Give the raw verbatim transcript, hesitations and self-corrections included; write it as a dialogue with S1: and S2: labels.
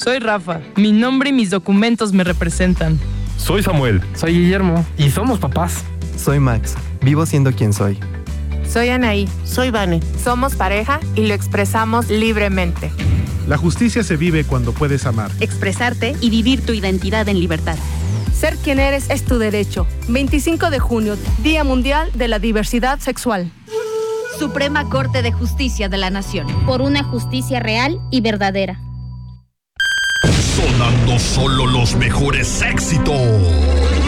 S1: Soy Rafa. Mi nombre y mis documentos me representan.
S2: Soy Samuel.
S3: Soy Guillermo. Y somos papás.
S4: Soy Max. Vivo siendo quien soy.
S5: Soy Anaí.
S6: Soy Vane.
S5: Somos pareja y lo expresamos libremente.
S7: La justicia se vive cuando puedes amar,
S8: expresarte y vivir tu identidad en libertad.
S9: Ser quien eres es tu derecho. veinticinco de junio, Día Mundial de la Diversidad Sexual.
S8: Suprema Corte de Justicia de la Nación.
S10: Por una justicia real y verdadera.
S11: Sonando solo los mejores éxitos.